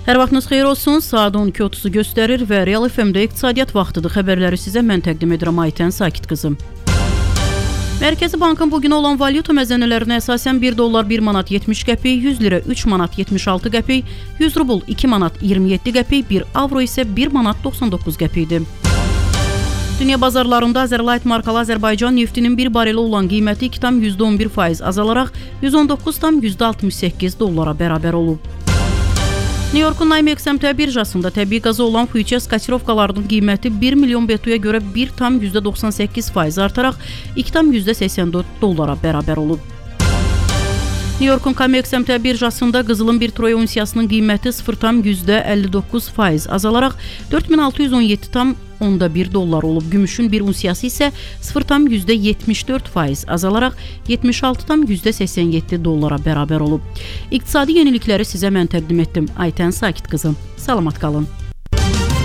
Hər vaxtınız xeyir olsun. Saat 12:30-u göstərir və Real FM-də iqtisadiyyat vaxtıdır. Xəbərləri sizə mən təqdim edirəm. Aytən Sakit qızım. Mərkəzi Bankın bugün olan valyuta məzənələrinə əsasən 1 dollar 1 manat 70 qəpik, 100 lira 3 manat 76 qəpik, 100 rubl 2 manat 27 qəpik, 1 avro isə 1 manat 99 qəpikdir. Dünya bazarlarında Azerlight markalı Azərbaycan neftinin bir bareli olan qiyməti 2,11% azalaraq 119,68 dollara bərabər olub. New York'un NYMEX əmtia birjasında təbii qaza olan futures kotirovkalarının qiyməti 1 milyon BTU-ya görə 1,98% artaraq 2,84 dollara bərabər olub. New York'un COMEX əmtia birjasında qızılın bir troy unsiyasının qiyməti 0,59% azalaraq 4617,1 dollar olub. Gümüşün bir unsiyası isə 0,74% azalaraq 76,87 dollara bərabər olub. İqtisadi yenilikləri sizə mən təqdim etdim. Aytən Sakit qızım. Salamat qalın.